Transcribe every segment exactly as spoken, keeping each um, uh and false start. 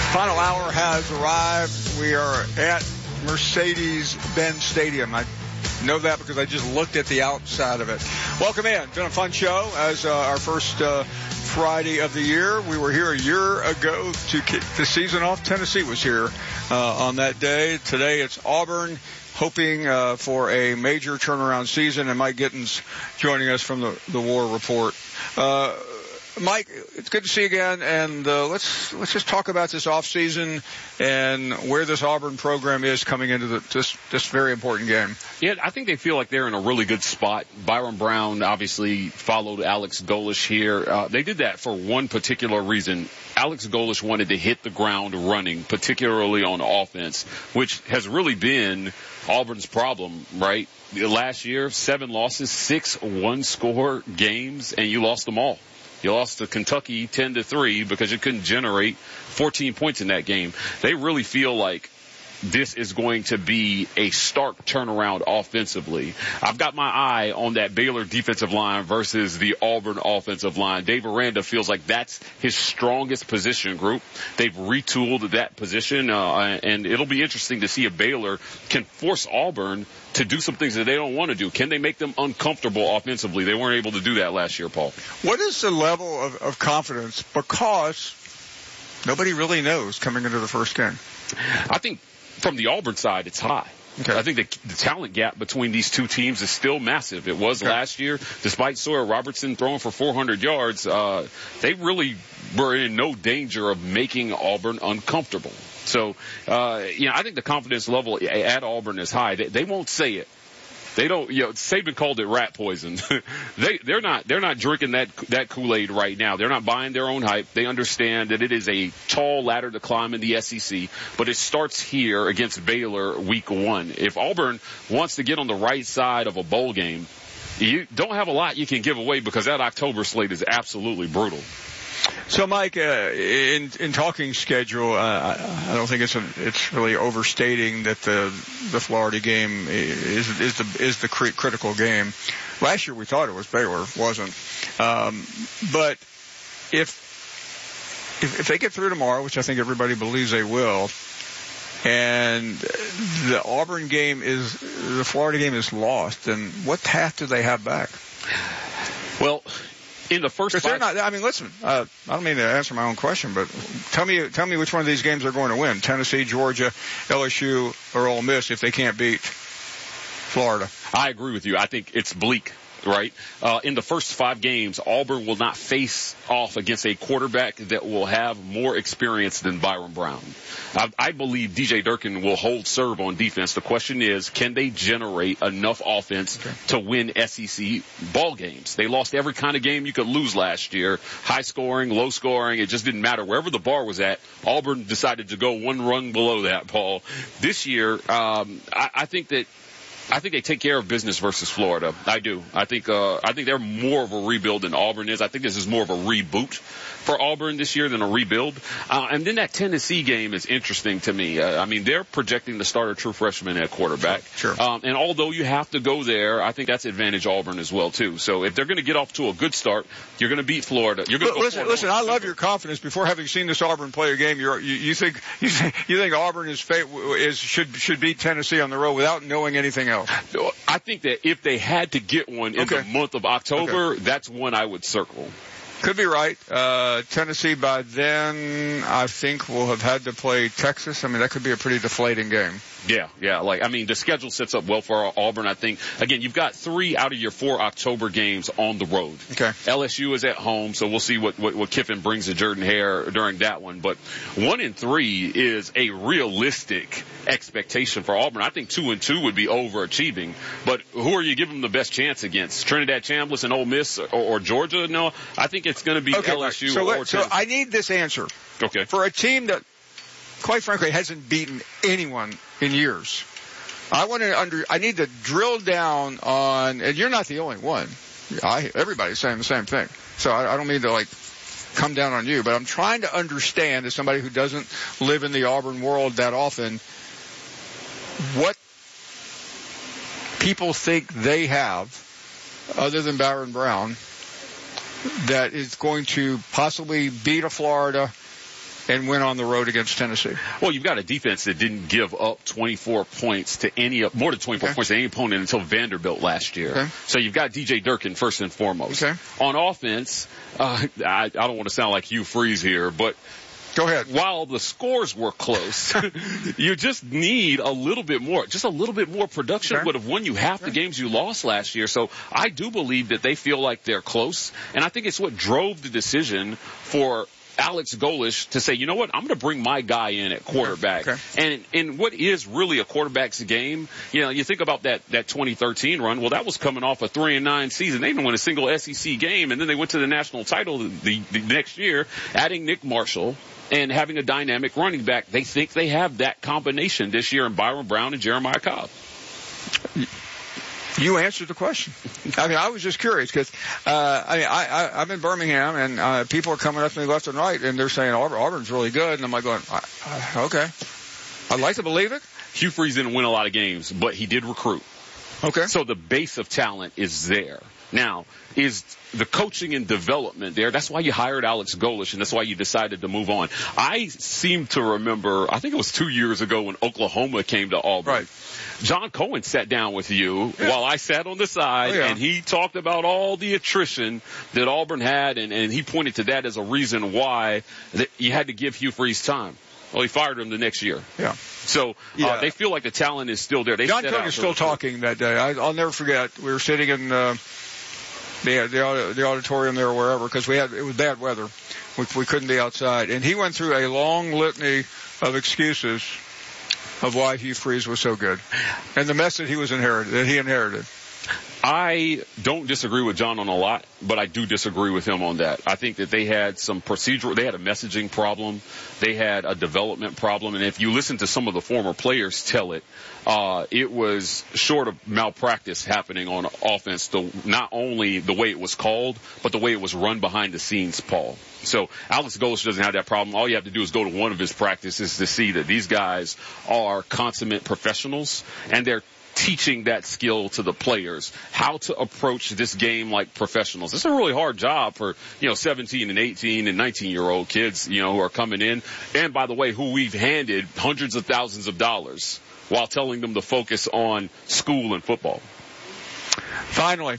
Final hour has arrived. We are at Mercedes-Benz Stadium. I know that because I just looked at the outside of it. Welcome in. Been a fun show as uh, our first uh, Friday of the year. We were here a year ago to kick the season off. Tennessee was here uh, on that day. Today it's Auburn, hoping uh, for a major turnaround season, and Mike Gittins joining us from the, the War Report. Uh, Mike, it's good to see you again, and uh, let's let's just talk about this off season and where this Auburn program is coming into the, this this very important game. Yeah, I think they feel like they're in a really good spot. Byron Brown obviously followed Alex Golesh here. Uh, they did that for one particular reason. Alex Golesh wanted to hit the ground running, particularly on offense, which has really been Auburn's problem, right? Last year, seven losses, six one-score games, and you lost them all. You lost to Kentucky ten to three because you couldn't generate fourteen points in that game. They really feel like this is going to be a stark turnaround offensively. I've got my eye on that Baylor defensive line versus the Auburn offensive line. Dave Aranda feels like that's his strongest position group. They've retooled that position, uh, and it'll be interesting to see if Baylor can force Auburn to do some things that they don't want to do. Can they make them uncomfortable offensively? They weren't able to do that last year, Paul. What is the level of, of confidence? Because nobody really knows coming into the first game. I think from the Auburn side, it's high. Okay. I think the, the talent gap between these two teams is still massive. It was okay. Last year. Despite Sawyer Robertson throwing for four hundred yards, uh, they really were in no danger of making Auburn uncomfortable. So, uh, you know, I think the confidence level at Auburn is high. They, they won't say it. They don't, you know, Saban called it rat poison. they, they're not, they're not drinking that, that Kool-Aid right now. They're not buying their own hype. They understand that it is a tall ladder to climb in the S E C, but it starts here against Baylor week one. If Auburn wants to get on the right side of a bowl game, you don't have a lot you can give away because that October slate is absolutely brutal. So, Mike, uh, in in talking schedule, uh, I don't think it's a, it's really overstating that the the Florida game is is the is the cri- critical game. Last year we thought it was Baylor, wasn't. Um, but if, if if they get through tomorrow, which I think everybody believes they will, and the Auburn game is the Florida game is lost, then what path do they have back? Well, in the first five, they're not, I mean, listen, uh, I don't mean to answer my own question, but tell me, tell me which one of these games they're going to win. Tennessee, Georgia, L S U, or Ole Miss if they can't beat Florida. I agree with you. I think it's bleak. Right? Uh, in the first five games, Auburn will not face off against a quarterback that will have more experience than Byron Brown. I, I believe D J Durkin will hold serve on defense. The question is, can they generate enough offense okay. to win S E C ball games? They lost every kind of game you could lose last year. High scoring, low scoring. It just didn't matter. Wherever the bar was at, Auburn decided to go one rung below that, Paul. This year, um, I, I think that I think they take care of business versus Florida. I do. I think uh, I think they're more of a rebuild than Auburn is. I think this is more of a reboot for Auburn this year than a rebuild. Uh, and then that Tennessee game is interesting to me. Uh, I mean, they're projecting to start a true freshman at quarterback. Sure. Um, and although you have to go there, I think that's advantage Auburn as well, too. So if they're going to get off to a good start, you're going to beat Florida. You're going to listen. Listen, I love your confidence. Before having seen this Auburn play a game, you're, you, you think you think you think Auburn is, is should should beat Tennessee on the road without knowing anything else. I think that if they had to get one in okay. the month of October, okay. that's one I would circle. Could be right. Uh, Tennessee by then, I think, will have had to play Texas. I mean, that could be a pretty deflating game. Yeah, yeah. Like, I mean, the schedule sets up well for Auburn, I think. Again, you've got three out of your four October games on the road. Okay. L S U is at home, so we'll see what, what, what Kiffin brings to Jordan Hare during that one. But one and three is a realistic expectation for Auburn. I think two and two would be overachieving. But who are you giving the best chance against? Trinidad Chambliss and Ole Miss or, or Georgia? No, I think it's going to be okay, L S U so or let, So I need this answer. Okay. For a team that, quite frankly, hasn't beaten anyone in years. I want to under. I need to drill down on, and you're not the only one. I, everybody's saying the same thing. So I, I don't mean to like come down on you, but I'm trying to understand, as somebody who doesn't live in the Auburn world that often, what people think they have, other than Byron Brown, that is going to possibly beat a Florida and win on the road against Tennessee? Well, you've got a defense that didn't give up twenty-four points to any, more than twenty-four okay. points to any opponent until Vanderbilt last year. Okay. So you've got D J Durkin first and foremost. Okay. On offense, uh, I, I don't want to sound like Hugh Freeze here, but go ahead. While the scores were close, you just need a little bit more, just a little bit more production okay. would have won you half okay. the games you lost last year. So I do believe that they feel like they're close, and I think it's what drove the decision for Alex Golesh to say, you know what, I'm going to bring my guy in at quarterback. Okay. And in what is really a quarterback's game, you know, you think about that, that twenty thirteen run. Well, that was coming off a three and nine season. They didn't win a single S E C game, and then they went to the national title the, the next year, adding Nick Marshall and having a dynamic running back. They think they have that combination this year in Byron Brown and Jeremiah Cobb. You answered the question. I mean, I was just curious because uh, I mean, I, I, I'm in Birmingham, and uh, people are coming up to me left and right, and they're saying Auburn, Auburn's really good, and I'm like going, I, I, okay, I'd like to believe it. Hugh Freeze didn't win a lot of games, but he did recruit. Okay. So the base of talent is there. Now, is the coaching and development there? That's why you hired Alex Golesh, and that's why you decided to move on. I seem to remember, I think it was two years ago when Oklahoma came to Auburn. Right. John Cohen sat down with you yeah. while I sat on the side, oh, yeah. and he talked about all the attrition that Auburn had, and, and he pointed to that as a reason why that you had to give Hugh Freeze time. Well, he fired him the next year. Yeah. So yeah. Uh, they feel like the talent is still there. They John Cohen is still talking that day. I, I'll never forget. We were sitting in uh, the, the the auditorium there or wherever because we had it was bad weather. We, we couldn't be outside, and he went through a long litany of excuses of why Hugh Freeze was so good, and the mess that he was inherited that he inherited. I don't disagree with John on a lot, but I do disagree with him on that. I think that they had some procedural, they had a messaging problem, they had a development problem, and if you listen to some of the former players tell it, uh, it was short of malpractice happening on offense, the, not only the way it was called, but the way it was run behind the scenes, Paul. So Alex Golesh doesn't have that problem. All you have to do is go to one of his practices to see that these guys are consummate professionals, and they're teaching that skill to the players, how to approach this game like professionals. It's a really hard job for, you know, seventeen and eighteen and nineteen year old kids, you know, who are coming in. And by the way, who we've handed hundreds of thousands of dollars while telling them to focus on school and football. Finally,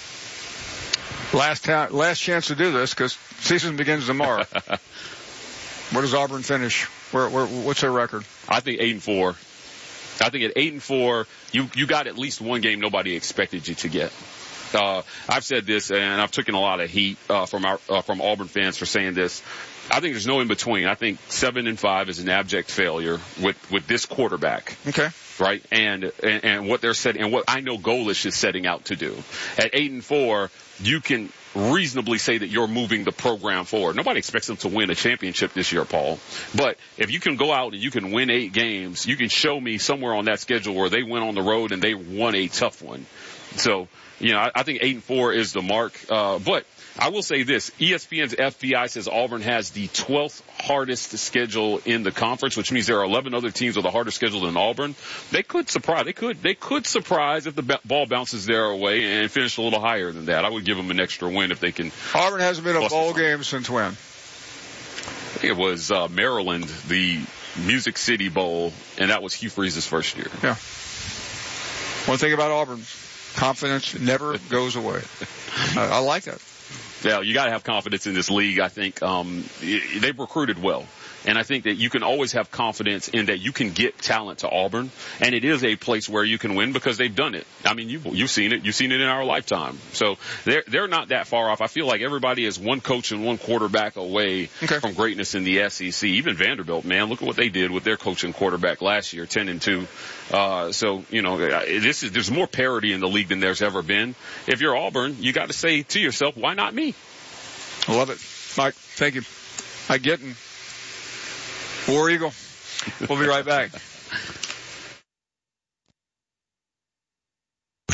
last ta- last chance to do this because season begins tomorrow. Where does Auburn finish? Where, where, what's their record? I think eight and four. I think at eight and four, you you got at least one game nobody expected you to get. Uh, I've said this, and I've taken a lot of heat uh, from our uh, from Auburn fans for saying this. I think there's no in between. I think seven and five is an abject failure with with this quarterback. Okay. Right, and, and and what they're setting, and what I know Golesh is setting out to do. At eight and four, you can reasonably say that you're moving the program forward. Nobody expects them to win a championship this year, Paul. But if you can go out and you can win eight games, you can show me somewhere on that schedule where they went on the road and they won a tough one. So, you know, I, I think eight and four is the mark. Uh, but I will say this: E S P N's F B I says Auburn has the twelfth hardest schedule in the conference, which means there are eleven other teams with a harder schedule than Auburn. They could surprise. They could. They could surprise if the b- ball bounces their way and finish a little higher than that. I would give them an extra win if they can. Auburn hasn't been a bowl game since when? It was uh, Maryland, the Music City Bowl, and that was Hugh Freeze's first year. Yeah. One thing about Auburn, confidence never goes away. I, I like that. Yeah, you got to have confidence in this league. I think um, they've recruited well. And I think that you can always have confidence in that you can get talent to Auburn, and it is a place where you can win because they've done it. I mean, you've, you've seen it. You've seen it in our lifetime. So they're, they're not that far off. I feel like everybody is one coach and one quarterback away okay. from greatness in the S E C. Even Vanderbilt, man, look at what they did with their coach and quarterback last year, ten and two. Uh, so, you know, this is, there's more parity in the league than there's ever been. If you're Auburn, you got to say to yourself, why not me? I love it. Mike, thank you. I get it. War Eagle. We'll be right back.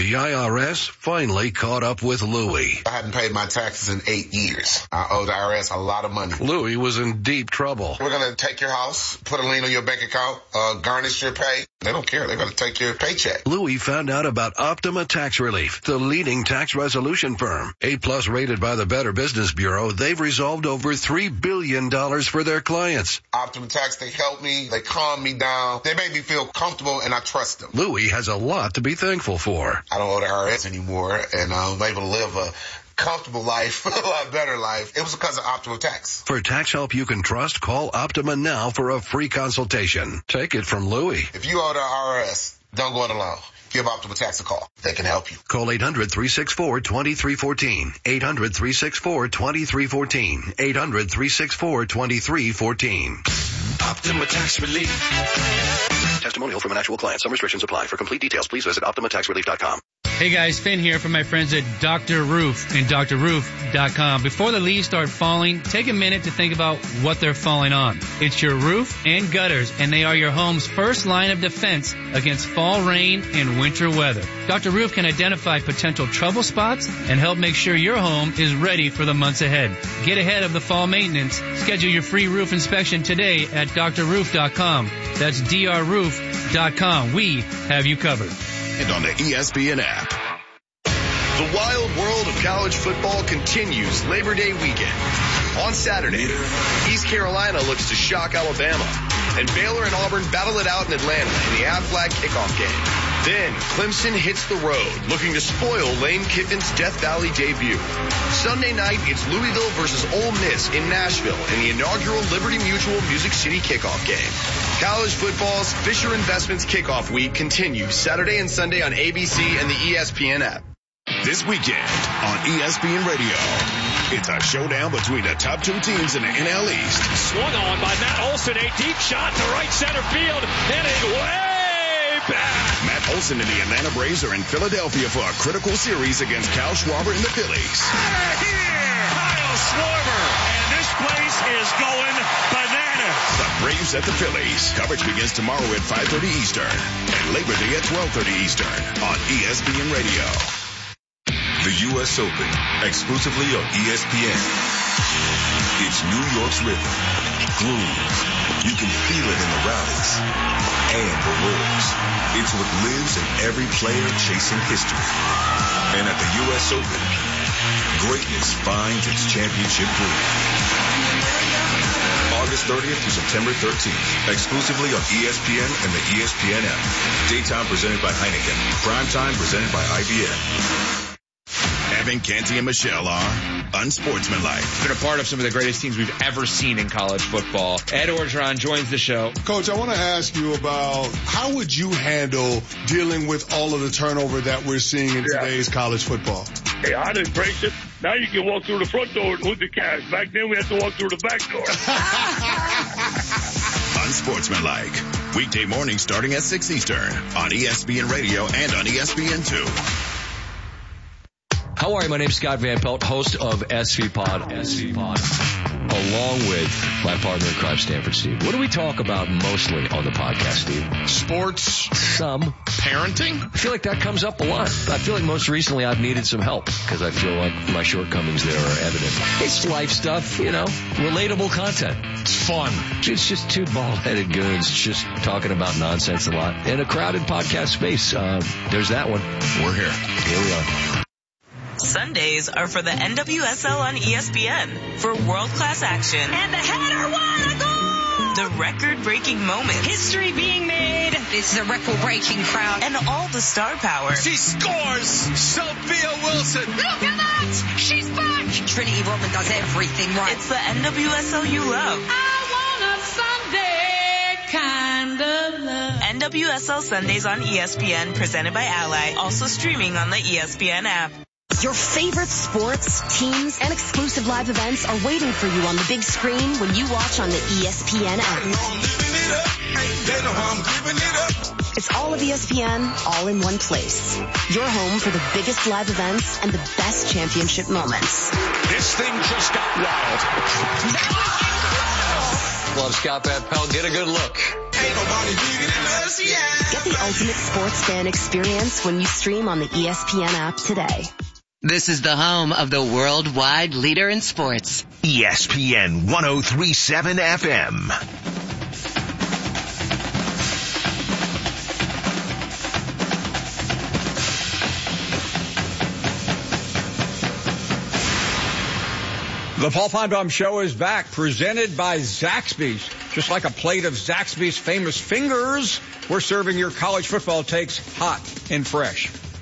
The I R S finally caught up with Louie. I hadn't paid my taxes in eight years. I owe the I R S a lot of money. Louie was in deep trouble. We're going to take your house, put a lien on your bank account, uh, garnish your pay. They don't care. They're going to take your paycheck. Louie found out about Optima Tax Relief, the leading tax resolution firm. A plus rated by the Better Business Bureau, they've resolved over three billion dollars for their clients. Optima Tax, they help me. They calm me down. They make me feel comfortable, and I trust them. Louie has a lot to be thankful for. I don't owe the I R S anymore, and I'm able to live a comfortable life, a lot better life. It was because of Optima Tax. For tax help you can trust, call Optima now for a free consultation. Take it from Louie. If you owe the I R S, don't go it alone. Give Optima Tax a call. They can help you. Call eight hundred, three six four, two three one four. eight hundred, three six four, two three one four. eight hundred, three six four, two three one four. Optima Tax Relief. Testimonial from an actual client. Some restrictions apply. For complete details, please visit Optima Tax Relief dot com. Hey guys, Finn here from my friends at Doctor Roof and Doctor Roof dot com. Before the leaves start falling, take a minute to think about what they're falling on. It's your roof and gutters, and they are your home's first line of defense against fall rain and winter weather. Doctor Roof can identify potential trouble spots and help make sure your home is ready for the months ahead. Get ahead of the fall maintenance. Schedule your free roof inspection today at Doctor Roof dot com. That's D R Roof dot com. We have you covered. And on the E S P N app. The wild world of college football continues Labor Day weekend. On Saturday, East Carolina looks to shock Alabama, and Baylor and Auburn battle it out in Atlanta in the Aflac kickoff game. Then, Clemson hits the road, looking to spoil Lane Kiffin's Death Valley debut. Sunday night, it's Louisville versus Ole Miss in Nashville in the inaugural Liberty Mutual Music City kickoff game. College football's Fisher Investments kickoff week continues Saturday and Sunday on A B C and the E S P N app. This weekend on E S P N Radio, it's a showdown between the top two teams in the N L East. Swung on by Matt Olson, a deep shot to right center field, and it way back. Matt Olson and the Atlanta Braves are in Philadelphia for a critical series against Kyle Schwarber and the Phillies. Out of here, Kyle Schwarber, and this place is going bananas. The Braves at the Phillies. Coverage begins tomorrow at five thirty Eastern and Labor Day at twelve thirty Eastern on E S P N Radio. The U S Open, exclusively on E S P N. It's New York's rhythm, grooves. You can feel it in the rallies and the roars. It's what lives in every player chasing history. And at the U S Open, greatness finds its championship groove. August thirtieth through September thirteenth, exclusively on E S P N and the E S P N app. Daytime presented by Heineken. Primetime presented by I B M. Evan, Canty, and Michelle are unsportsmanlike. Been a part of some of the greatest teams we've ever seen in college football. Ed Orgeron joins the show. Coach, I want to ask you about how would you handle dealing with all of the turnover that we're seeing in yeah. today's college football? Hey, I'd embrace it. Now you can walk through the front door with the cash. Back then we had to walk through the back door. Unsportsmanlike. Weekday morning starting at six Eastern on E S P N Radio and on E S P N two. How are you? My name's Scott Van Pelt, host of S V Pod, S V Pod, along with my partner in crime, Stanford Steve. What do we talk about mostly on the podcast, Steve? Sports. Some. Parenting. I feel like that comes up a lot. I feel like most recently I've needed some help because I feel like my shortcomings there are evident. It's life stuff, you know, relatable content. It's fun. It's just two bald-headed goons just talking about nonsense a lot in a crowded podcast space. Uh, there's that one. We're here. Here we are. Sundays are for the N W S L on E S P N for world-class action. And the header won a goal! The record-breaking moments. History being made. This is a record-breaking crowd. And all the star power. She scores! Sophia Wilson! Look at that! She's back! Trinity Rodman does everything right. It's the N W S L you love. I want a Sunday kind of love. N W S L Sundays on E S P N, presented by Ally. Also streaming on the E S P N app. Your favorite sports, teams, and exclusive live events are waiting for you on the big screen when you watch on the E S P N app. It's all of E S P N, all in one place. Your home for the biggest live events and the best championship moments. This thing just got wild. Love Scott Van Pelt. Get a good look. Ain't nobody bigger than us, yeah. Get the ultimate sports fan experience when you stream on the E S P N app today. This is the home of the worldwide leader in sports. E S P N one oh three point seven F M. The Paul Finebaum Show is back, presented by Zaxby's. Just like a plate of Zaxby's famous fingers, we're serving your college football takes hot and fresh.